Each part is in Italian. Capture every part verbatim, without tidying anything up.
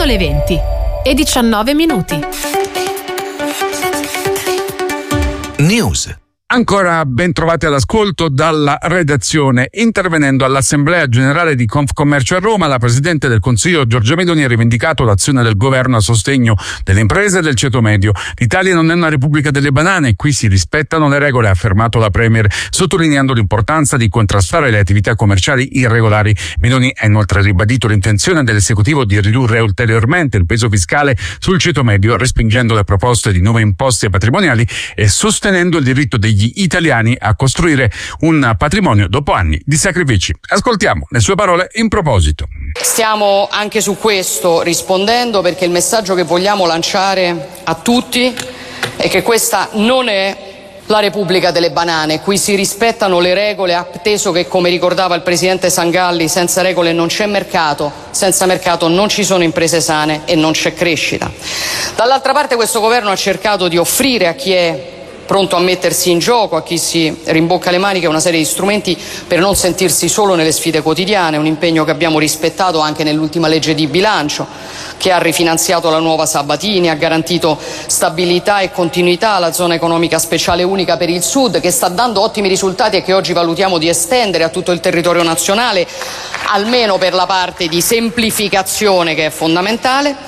Sono le venti e diciannove minuti. News. Ancora ben trovati all'ascolto dalla redazione. Intervenendo all'Assemblea Generale di Confcommercio a Roma, la Presidente del Consiglio Giorgia Meloni ha rivendicato l'azione del governo a sostegno delle imprese e del ceto medio. L'Italia non è una repubblica delle banane, qui si rispettano le regole, ha affermato la Premier, sottolineando l'importanza di contrastare le attività commerciali irregolari. Meloni ha inoltre ribadito l'intenzione dell'esecutivo di ridurre ulteriormente il peso fiscale sul ceto medio, respingendo le proposte di nuove imposte patrimoniali e sostenendo il diritto degli italiani a costruire un patrimonio dopo anni di sacrifici. Ascoltiamo le sue parole in proposito. Stiamo anche su questo rispondendo, perché il messaggio che vogliamo lanciare a tutti è che questa non è la Repubblica delle banane. Qui si rispettano le regole, atteso che, come ricordava il Presidente Sangalli, senza regole non c'è mercato, senza mercato non ci sono imprese sane e non c'è crescita. Dall'altra parte, questo governo ha cercato di offrire a chi è pronto a mettersi in gioco, a chi si rimbocca le maniche, una serie di strumenti per non sentirsi solo nelle sfide quotidiane, un impegno che abbiamo rispettato anche nell'ultima legge di bilancio, che ha rifinanziato la nuova Sabatini, ha garantito stabilità e continuità alla zona economica speciale unica per il Sud, che sta dando ottimi risultati e che oggi valutiamo di estendere a tutto il territorio nazionale, almeno per la parte di semplificazione che è fondamentale.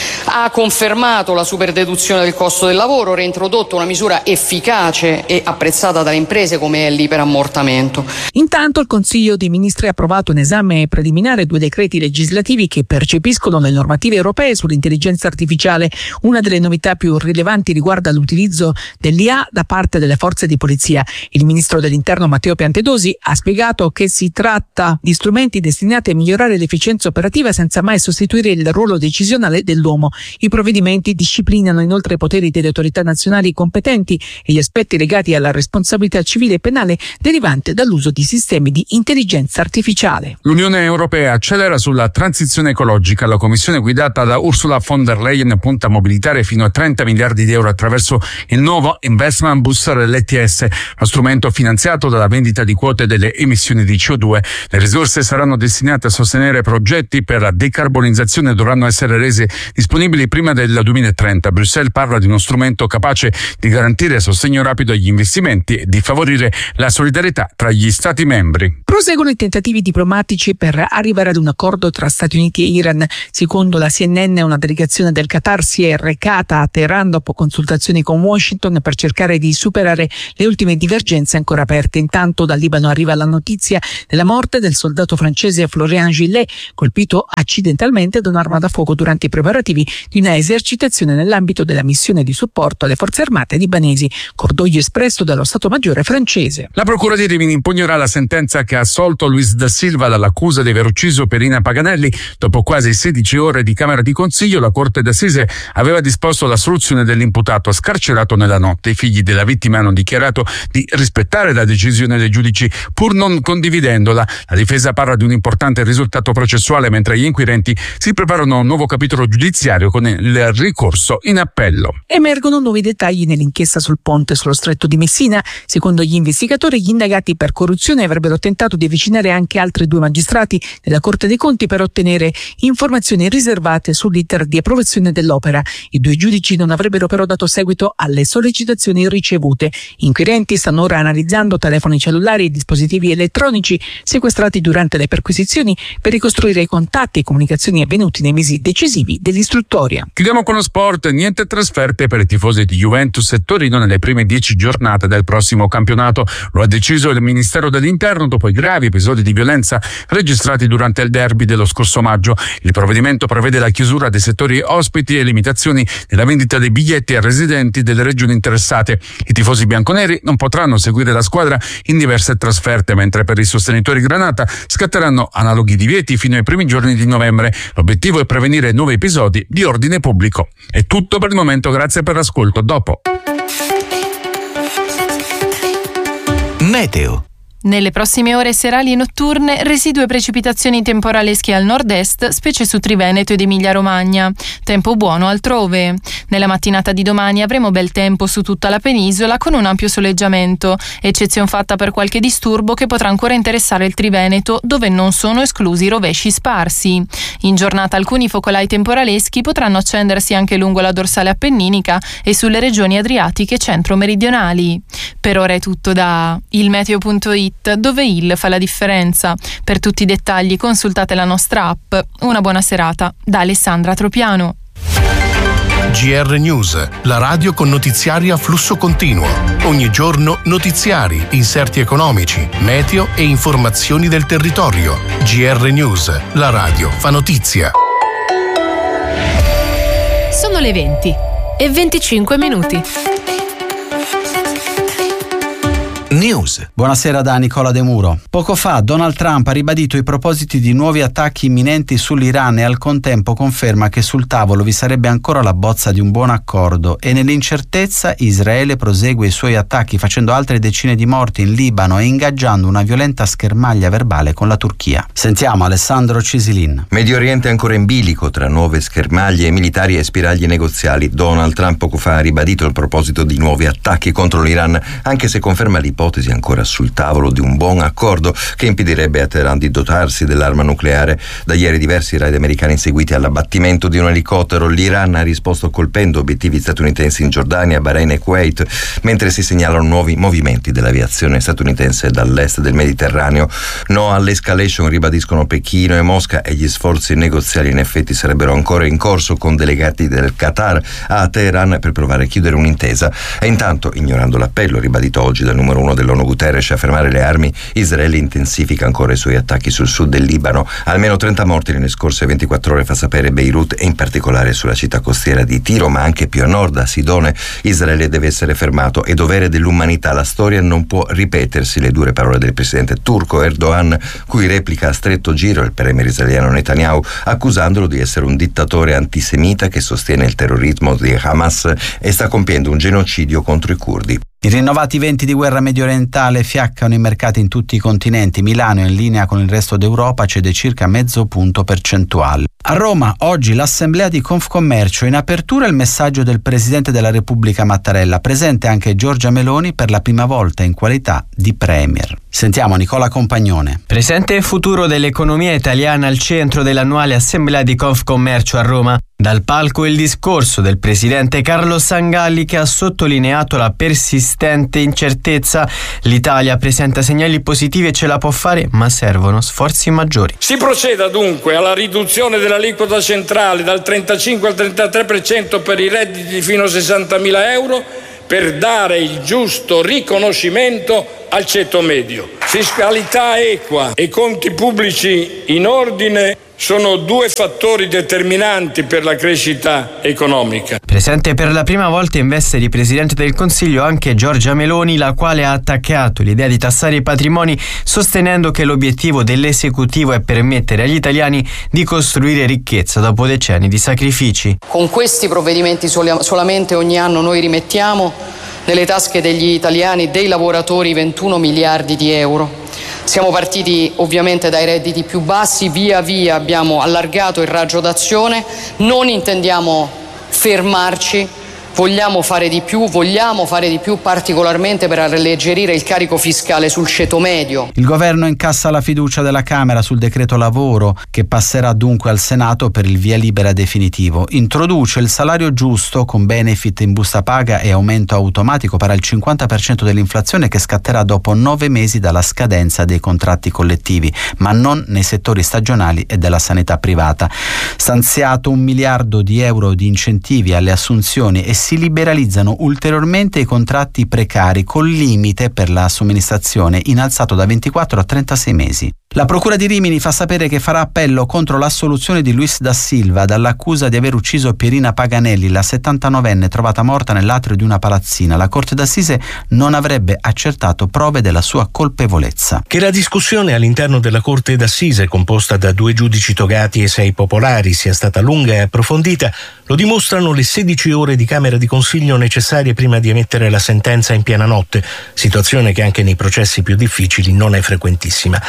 Ha confermato la superdeduzione del costo del lavoro, reintrodotto una misura efficace e apprezzata dalle imprese come è l'iperammortamento. Intanto il Consiglio dei Ministri ha approvato un esame preliminare due decreti legislativi che percepiscono le normative europee sull'intelligenza artificiale. Una delle novità più rilevanti riguarda l'utilizzo dell'I A da parte delle forze di polizia. Il ministro dell'Interno Matteo Piantedosi ha spiegato che si tratta di strumenti destinati a migliorare l'efficienza operativa senza mai sostituire il ruolo decisionale dell'uomo. I provvedimenti disciplinano inoltre i poteri delle autorità nazionali competenti e gli aspetti legati alla responsabilità civile e penale derivante dall'uso di sistemi di intelligenza artificiale. L'Unione Europea accelera sulla transizione ecologica. La Commissione guidata da Ursula von der Leyen punta a mobilitare fino a trenta miliardi di euro attraverso il nuovo Investment Booster L T S, lo strumento finanziato dalla vendita di quote delle emissioni di C O due. Le risorse saranno destinate a sostenere progetti per la decarbonizzazione e dovranno essere rese disponibili prima del duemilatrenta. Bruxelles parla di uno strumento capace di garantire sostegno rapido agli investimenti e di favorire la solidarietà tra gli Stati membri. Proseguono i tentativi diplomatici per arrivare ad un accordo tra Stati Uniti e Iran. Secondo la C N N, una delegazione del Qatar si è recata a Teheran dopo consultazioni con Washington per cercare di superare le ultime divergenze ancora aperte. Intanto dal Libano arriva la notizia della morte del soldato francese Florian Gillet, colpito accidentalmente da un'arma da fuoco durante i preparativi di una esercitazione nell'ambito della missione di supporto alle forze armate libanesi. Cordoglio espresso dallo Stato Maggiore francese. La Procura di Rimini impugnerà la sentenza che ha assolto Luis da Silva dall'accusa di aver ucciso Pierina Paganelli. Dopo quasi sedici ore di Camera di Consiglio, la Corte d'Assise aveva disposto l'assoluzione dell'imputato scarcerato nella notte. I figli della vittima hanno dichiarato di rispettare la decisione dei giudici pur non condividendola. La difesa parla di un importante risultato processuale, mentre gli inquirenti si preparano a un nuovo capitolo giudiziario con il ricorso in appello. Emergono nuovi dettagli nell'inchiesta sul ponte sullo Stretto di Messina. Secondo gli investigatori, gli indagati per corruzione avrebbero tentato di avvicinare anche altri due magistrati della Corte dei Conti per ottenere informazioni riservate sull'iter di approvazione dell'opera. I due giudici non avrebbero però dato seguito alle sollecitazioni ricevute. Gli inquirenti stanno ora analizzando telefoni cellulari e dispositivi elettronici sequestrati durante le perquisizioni per ricostruire i contatti e comunicazioni avvenuti nei mesi decisivi dell'istruttoria. Chiudiamo con lo sport. Niente trasferte per i tifosi di Juventus e Torino nelle prime dieci giornate del prossimo campionato. Lo ha deciso il Ministero dell'Interno dopo i gravi episodi di violenza registrati durante il derby dello scorso maggio. Il provvedimento prevede la chiusura dei settori ospiti e limitazioni nella vendita dei biglietti ai residenti delle regioni interessate. I tifosi bianconeri non potranno seguire la squadra in diverse trasferte, mentre per i sostenitori granata scatteranno analoghi divieti fino ai primi giorni di novembre. L'obiettivo è prevenire nuovi episodi di ordine pubblico. È tutto per il momento, grazie per l'ascolto. Dopo. Meteo. Nelle prossime ore serali e notturne, residue precipitazioni temporalesche al nord-est, specie su Triveneto ed Emilia-Romagna. Tempo buono altrove. Nella mattinata di domani avremo bel tempo su tutta la penisola con un ampio soleggiamento, eccezion fatta per qualche disturbo che potrà ancora interessare il Triveneto, dove non sono esclusi rovesci sparsi. In giornata alcuni focolai temporaleschi potranno accendersi anche lungo la dorsale appenninica e sulle regioni adriatiche centro-meridionali. Per ora è tutto da il meteo punto it, dove il fa la differenza. Per tutti i dettagli consultate la nostra app. Una buona serata da Alessandra Tropiano. G R News, la radio con notiziari a flusso continuo. Ogni giorno notiziari, inserti economici, meteo e informazioni del territorio. G R News, la radio fa notizia. Sono le venti e venticinque minuti. News. Buonasera da Nicola De Muro. Poco fa Donald Trump ha ribadito i propositi di nuovi attacchi imminenti sull'Iran e al contempo conferma che sul tavolo vi sarebbe ancora la bozza di un buon accordo, e nell'incertezza Israele prosegue i suoi attacchi facendo altre decine di morti in Libano e ingaggiando una violenta schermaglia verbale con la Turchia. Sentiamo Alessandro Cisilin. Medio Oriente è ancora in bilico tra nuove schermaglie militari e spiragli negoziali. Donald Trump poco fa ha ribadito il proposito di nuovi attacchi contro l'Iran, anche se conferma l'ipotesi ipotesi ancora sul tavolo di un buon accordo che impedirebbe a Teheran di dotarsi dell'arma nucleare. Da ieri diversi raid americani seguiti all'abbattimento di un elicottero. L'Iran ha risposto colpendo obiettivi statunitensi in Giordania, Bahrain e Kuwait, mentre si segnalano nuovi movimenti dell'aviazione statunitense dall'est del Mediterraneo. No all'escalation, ribadiscono Pechino e Mosca, e gli sforzi negoziali in effetti sarebbero ancora in corso con delegati del Qatar a Teheran per provare a chiudere un'intesa. E intanto, ignorando l'appello ribadito oggi dal numero uno dell'ONU Guterres a fermare le armi, Israele intensifica ancora i suoi attacchi sul sud del Libano. Almeno trenta morti nelle scorse ventiquattro ore, fa sapere Beirut, e in particolare sulla città costiera di Tiro, ma anche più a nord, a Sidone. Israele deve essere fermato, è dovere dell'umanità. La storia non può ripetersi, le dure parole del presidente turco Erdogan, cui replica a stretto giro il premier israeliano Netanyahu, accusandolo di essere un dittatore antisemita che sostiene il terrorismo di Hamas e sta compiendo un genocidio contro i curdi. I rinnovati venti di guerra mediorientale fiaccano i mercati in tutti i continenti. Milano, in linea con il resto d'Europa, cede circa mezzo punto percentuale. A Roma, oggi l'assemblea di Confcommercio. In apertura il messaggio del Presidente della Repubblica Mattarella, presente anche Giorgia Meloni per la prima volta in qualità di Premier. Sentiamo Nicola Compagnone. Presente e futuro dell'economia italiana al centro dell'annuale assemblea di Confcommercio a Roma. Dal palco il discorso del presidente Carlo Sangalli, che ha sottolineato la persistente incertezza. L'Italia presenta segnali positivi e ce la può fare, ma servono sforzi maggiori. Si proceda dunque alla riduzione dell'aliquota centrale dal trentacinque al trentatré per cento per i redditi fino a sessantamila euro, per dare il giusto riconoscimento al ceto medio. Fiscalità equa e conti pubblici in ordine sono due fattori determinanti per la crescita economica. Presente per la prima volta in veste di Presidente del Consiglio anche Giorgia Meloni, la quale ha attaccato l'idea di tassare i patrimoni, sostenendo che l'obiettivo dell'esecutivo è permettere agli italiani di costruire ricchezza dopo decenni di sacrifici. Con questi provvedimenti sol- solamente ogni anno noi rimettiamo nelle tasche degli italiani, dei lavoratori, ventuno miliardi di euro. Siamo partiti ovviamente dai redditi più bassi, via via abbiamo allargato il raggio d'azione, non intendiamo fermarci, vogliamo fare di più, vogliamo fare di più particolarmente per alleggerire il carico fiscale sul ceto medio. Il governo incassa la fiducia della Camera sul decreto lavoro, che passerà dunque al Senato per il via libera definitivo. Introduce il salario giusto con benefit in busta paga e aumento automatico per il cinquanta per cento dell'inflazione, che scatterà dopo nove mesi dalla scadenza dei contratti collettivi, ma non nei settori stagionali e della sanità privata. Stanziato un miliardo di euro di incentivi alle assunzioni e si liberalizzano ulteriormente i contratti precari, col limite per la somministrazione innalzato da ventiquattro a trentasei mesi. La Procura di Rimini fa sapere che farà appello contro l'assoluzione di Luis da Silva dall'accusa di aver ucciso Pierina Paganelli, la settantanovenne trovata morta nell'atrio di una palazzina. La Corte d'Assise non avrebbe accertato prove della sua colpevolezza. Che la discussione all'interno della Corte d'Assise, composta da due giudici togati e sei popolari, sia stata lunga e approfondita lo dimostrano le sedici ore di Camera di Consiglio necessarie prima di emettere la sentenza in piena notte, situazione che anche nei processi più difficili non è frequentissima. Anche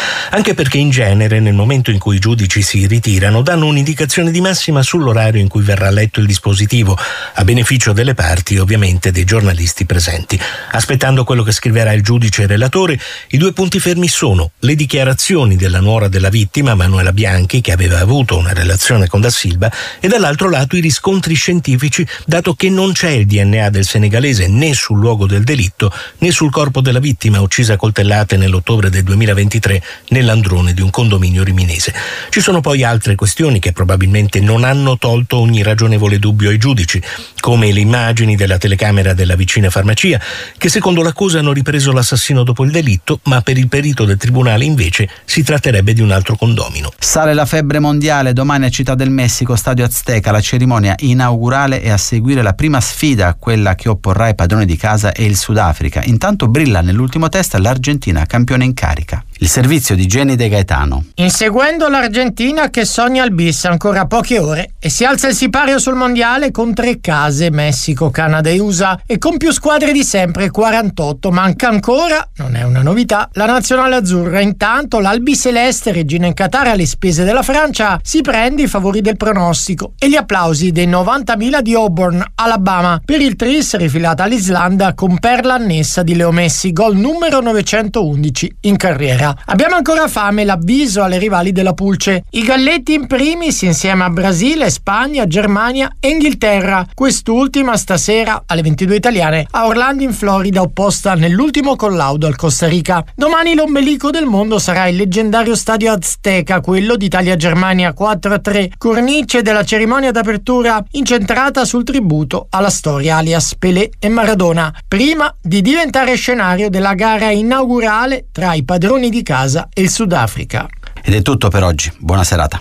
anche perché in genere nel momento in cui i giudici si ritirano danno un'indicazione di massima sull'orario in cui verrà letto il dispositivo, a beneficio delle parti e ovviamente dei giornalisti presenti. Aspettando quello che scriverà il giudice relatore, i due punti fermi sono le dichiarazioni della nuora della vittima, Manuela Bianchi, che aveva avuto una relazione con Da Silva, e dall'altro lato i riscontri scientifici, dato che non c'è il D N A del senegalese né sul luogo del delitto né sul corpo della vittima uccisa a coltellate nell'ottobre del duemilaventitré nell'androne di un condominio riminese. Ci sono poi altre questioni che probabilmente non hanno tolto ogni ragionevole dubbio ai giudici, come le immagini della telecamera della vicina farmacia, che secondo l'accusa hanno ripreso l'assassino dopo il delitto, ma per il perito del tribunale invece si tratterebbe di un altro condomino. Sale la febbre mondiale, domani a Città del Messico, Stadio Azteca, la cerimonia inaugurale e a seguire la prima sfida, quella che opporrà i padroni di casa e il Sudafrica. Intanto brilla nell'ultimo test l'Argentina, campione in carica. Il servizio di Jenny De Gaetano. Inseguendo l'Argentina che sogna il bis, ancora poche ore e si alza il sipario sul mondiale con tre case, Messico, Canada e U S A, e con più squadre di sempre, quarantotto. Manca ancora, non è una novità, la nazionale azzurra. Intanto l'Albi Celeste, regina in Qatar alle spese della Francia, si prende i favori del pronostico e gli applausi dei novantamila di Auburn, Alabama, per il tris rifilata all'Islanda con perla annessa di Leo Messi, gol numero novecentoundici in carriera. Abbiamo ancora fame, l'avviso alle rivali della Pulce. I Galletti in primis insieme a Brasile, Spagna, Germania e Inghilterra. Quest'ultima stasera alle ventidue italiane a Orlando in Florida, opposta nell'ultimo collaudo al Costa Rica. Domani l'ombelico del mondo sarà il leggendario Stadio Azteca, quello d'Italia-Germania quattro a tre, cornice della cerimonia d'apertura incentrata sul tributo alla storia alias Pelé e Maradona, prima di diventare scenario della gara inaugurale tra i padroni di casa e il Sudafrica. Ed è tutto per oggi, buona serata.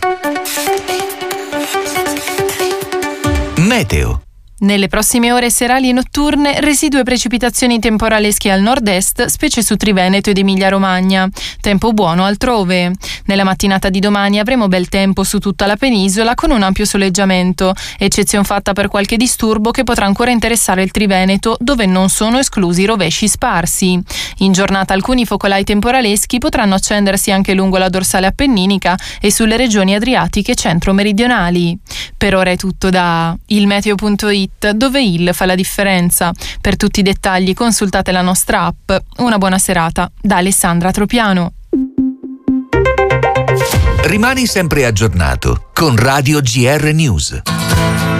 Meteo. Nelle prossime ore serali e notturne, residue precipitazioni temporalesche al nord-est, specie su Triveneto ed Emilia-Romagna. Tempo buono altrove. Nella mattinata di domani avremo bel tempo su tutta la penisola con un ampio soleggiamento, eccezion fatta per qualche disturbo che potrà ancora interessare il Triveneto, dove non sono esclusi rovesci sparsi. In giornata alcuni focolai temporaleschi potranno accendersi anche lungo la dorsale appenninica e sulle regioni adriatiche centro-meridionali. Per ora è tutto da il meteo punto it, dove il fa la differenza. Per tutti i dettagli consultate la nostra app. Una buona serata da Alessandra Tropiano. Rimani sempre aggiornato con Radio G R News.